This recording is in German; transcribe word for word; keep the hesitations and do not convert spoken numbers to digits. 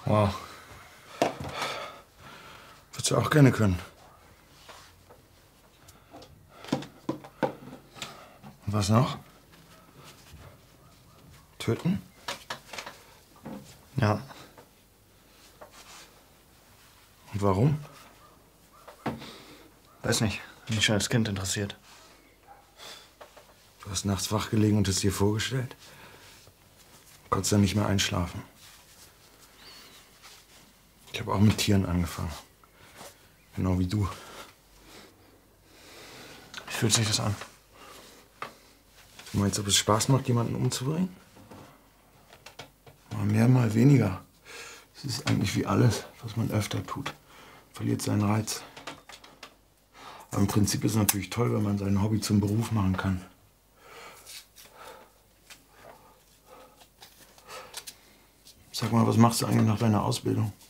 Wow. Würdest du auch gerne können. Und was noch? Töten? Ja. Und warum? Weiß nicht. Hat mich schon als Kind interessiert. Du hast nachts wach gelegen und es dir vorgestellt? Du konntest dann nicht mehr einschlafen. Ich habe auch mit Tieren angefangen. Genau wie du. Wie fühlt sich das an? Du meinst, ob es Spaß macht, jemanden umzubringen? Mal mehr, mal weniger. Es ist eigentlich wie alles, was man öfter tut. Verliert seinen Reiz. Aber im Prinzip ist es natürlich toll, wenn man sein Hobby zum Beruf machen kann. Sag mal, was machst du eigentlich nach deiner Ausbildung?